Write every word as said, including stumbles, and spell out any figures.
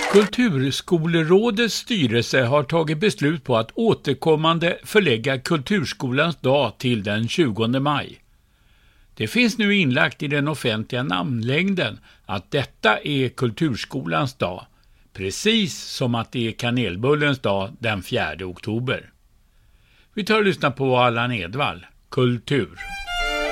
Kulturskolerådets styrelse har tagit beslut på att återkommande förlägga Kulturskolans dag till den tjugonde maj. Det finns nu inlagt i den offentliga namnlängden att detta är Kulturskolans dag, precis som att det är kanelbullens dag den fjärde oktober. Vi tar och lyssnar på Allan Edwall, Kultur.